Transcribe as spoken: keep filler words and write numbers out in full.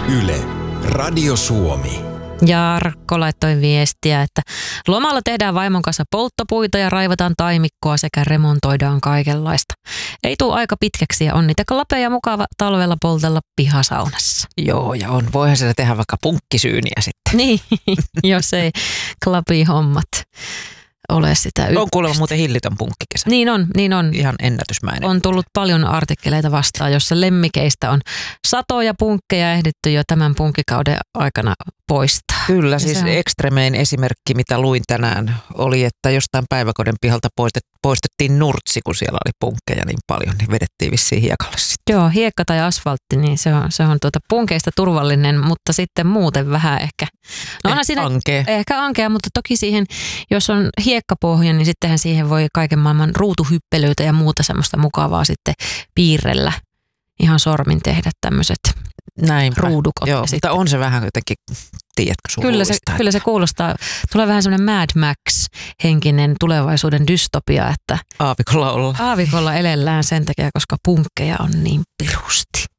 Yle, Radio Suomi. Jarkko laittoi viestiä, että lomalla tehdään vaimon kanssa polttopuita ja raivataan taimikkoa sekä remontoidaan kaikenlaista. Ei tule aika pitkäksi ja on niitä klapeja mukava talvella poltella pihasaunassa. Joo, ja on. Voihan siellä tehdä vaikka punkkisyyniä sitten. Niin, jos ei klapi hommat ole sitä ykköstä. On kuulemma muuten hillitön punkkikesä. Niin on, niin on. Ihan ennätysmäinen. On tullut paljon artikkeleita vastaan, jossa lemmikeistä on satoja punkkeja ehditty jo tämän punkkikauden aikana poistaa. Kyllä, Ja siis se on- ekstremein esimerkki, mitä luin tänään, oli, että jostain päiväkodin pihalta poistet- poistettiin nurtsi, kun siellä oli punkkeja niin paljon, niin vedettiin vissiin hiekalle sitten. Joo, hiekka tai asfaltti, niin se on, se on tuota punkeista turvallinen, mutta sitten muuten vähän ehkä. No onhan siinä Ankea. ehkä ankea, mutta toki siihen, jos on hiekkapohja, niin sittenhän siihen voi kaiken maailman ruutuhyppelyitä ja muuta semmoista mukavaa sitten piirrellä. Ihan sormin tehdä tämmöiset Näinpä. ruudukot. Joo, ja mutta sitten, on se vähän jotenkin, tiedätkö, kyllä, se, surullista. kyllä se kuulostaa, tulee vähän semmoinen Mad Max-henkinen tulevaisuuden dystopia, että Aavikolla olla. aavikolla elellään sen takia, koska punkkeja on niin pirusti.